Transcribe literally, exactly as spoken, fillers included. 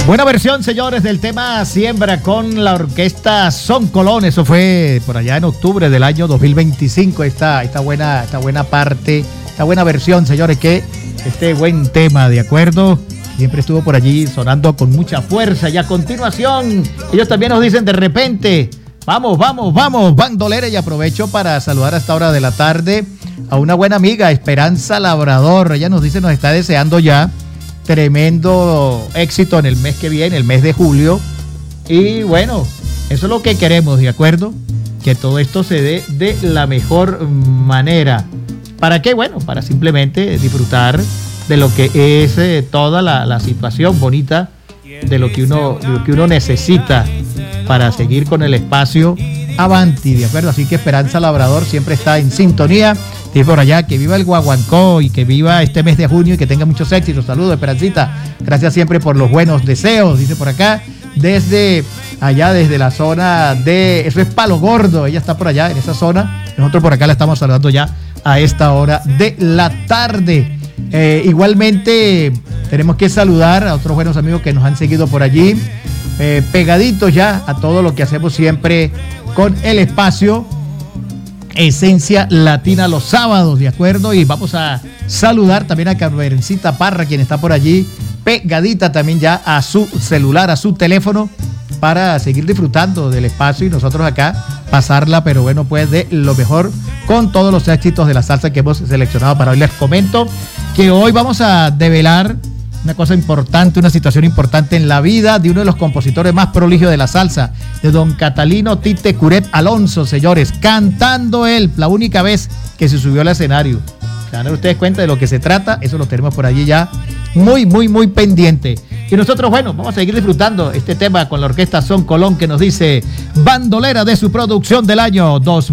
Buena versión, señores, del tema Siembra con la orquesta Son Colón. Eso fue por allá en octubre del año dos mil veinticinco. Esta, esta, buena, esta buena parte, esta buena versión, señores, que este buen tema, ¿de acuerdo? Siempre estuvo por allí sonando con mucha fuerza. Y a continuación, ellos también nos dicen de repente, vamos, vamos, vamos, bandolera. Y aprovecho para saludar a esta hora de la tarde a una buena amiga, Esperanza Labrador. Ella nos dice, nos está deseando ya tremendo éxito en el mes que viene, el mes de julio. Y bueno, eso es lo que queremos, ¿de acuerdo? Que todo esto se dé de la mejor manera. ¿Para qué? Bueno, para simplemente disfrutar de lo que es eh, toda la, la situación bonita, de lo que uno, de lo que uno necesita para seguir con el espacio Avanti, ¿de acuerdo? Así que Esperanza Labrador siempre está en sintonía. Y por allá, que viva el Guaguancó y que viva este mes de junio y que tenga muchos éxitos. Saludos, Esperancita. Gracias siempre por los buenos deseos, dice por acá. Desde allá, desde la zona de... Eso es Palo Gordo. Ella está por allá, en esa zona. Nosotros por acá la estamos saludando ya a esta hora de la tarde. Eh, igualmente, tenemos que saludar a otros buenos amigos que nos han seguido por allí. Eh, pegaditos ya a todo lo que hacemos siempre con el espacio Esencia Latina los sábados, ¿de acuerdo? Y vamos a saludar también a Carmencita Parra, quien está por allí, pegadita también ya a su celular, a su teléfono, para seguir disfrutando del espacio y nosotros acá pasarla, pero bueno, pues de lo mejor con todos los éxitos de la salsa que hemos seleccionado para hoy. Les comento que hoy vamos a develar una cosa importante, una situación importante en la vida de uno de los compositores más proligios de la salsa, de don Catalino Tite Curet Alonso, señores, cantando él, la única vez que se subió al escenario. Se dan ustedes cuenta de lo que se trata, eso lo tenemos por allí ya muy, muy, muy pendiente. Y nosotros, bueno, vamos a seguir disfrutando este tema con la orquesta Son Colón, que nos dice bandolera de su producción del año dos mil.